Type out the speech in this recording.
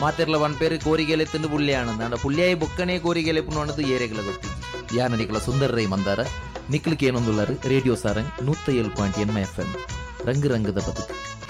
ಮಾತೆರ್ಲ ಒಂದ್ ಪೇರು ಕೋರಿಗೆಲೆ ತಿಂದು ಪುಳ್ಳಿಯಾನಂದ ಅಂಡ ಪುಳ್ಳಿಯಾಯಿ ಬೊಕ್ಕನೆ ಕೋರಿಗೆಲೆ ಪುಣ್ಣದು ಏರೆಗಳ ಗೊತ್ತಿ ಯಾನಡಿಗಳ ಸುಂದರ ರೈ ಮಂದಾರ ನಿಕ್ಲಿಕ್ಕೆ ಏನೊಂದುಳ್ಳರು ರೇಡಿಯೋ ಸಾರಂಗ್ 107.8 FM ರಂಗು ರಂಗದ ಬದುಕು.